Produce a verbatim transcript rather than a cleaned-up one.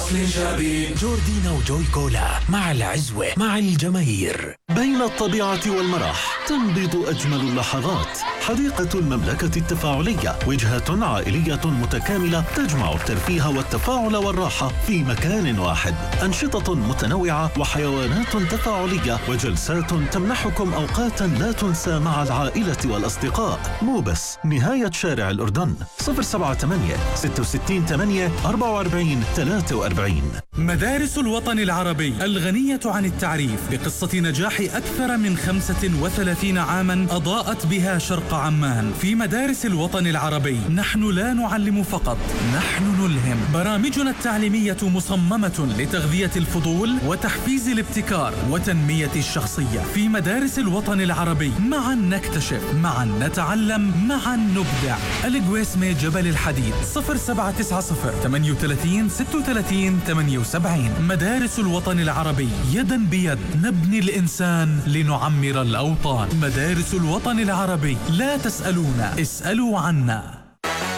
أصل جبين. جوردينا وجوي كولا، مع العزوة مع الجماهير. بين الطبيعة والمرح تنبض أجمل اللحظات. حديقة المملكة التفاعلية، وجهة عائلية متكاملة تجمع الترفيه والتفاعل والراحة في مكان واحد. أنشطة متنوعة وحيوانات تفاعلية وجلسات تمنحكم أوقاتا لا تنسى مع العائلة والأصدقاء. موبس، نهاية شارع الأردن. صفر سبعة ثمانية ستة ستة ثمانية أربعة وأربعين ثلاثة وأربعين. مدارس الوطن العربي الغنية عن التعريف بقصة نجاح أكثر من خمسة وثلاثين عاما أضاءت بها شرق عمان. في مدارس الوطن العربي نحن لا نعلم فقط، نحن نلهم. برامجنا التعليمية مصممة لتغذية الفضول وتحفيز الابتكار وتنمية الشخصية. في مدارس الوطن العربي معا نكتشف، معا نتعلم، معا نبدع. الجويسمي جبل الحديد. صفر سبعة تسعة صفر ثمانية ثلاثين ستة وثلاثين ثمانية وسبعين. مدارس الوطن العربي، يدا بيد نبني الإنسان لنعمر الأوطان. مدارس الوطن العربي، لا تسألونا، اسألوا عنا.